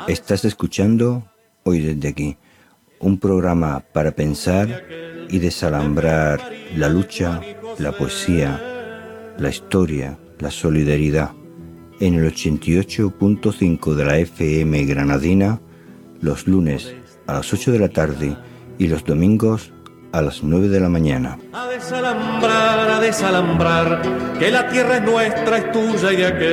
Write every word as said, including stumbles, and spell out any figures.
Estás escuchando Hoy desde aquí, un programa para pensar y desalambrar la lucha, la poesía, la historia, la solidaridad. En el ochenta y ocho punto cinco de la F M granadina, los lunes a las ocho de la tarde y los domingos a las nueve de la mañana. A desalambrar, a desalambrar, que la tierra es nuestra, es tuya y de aquel.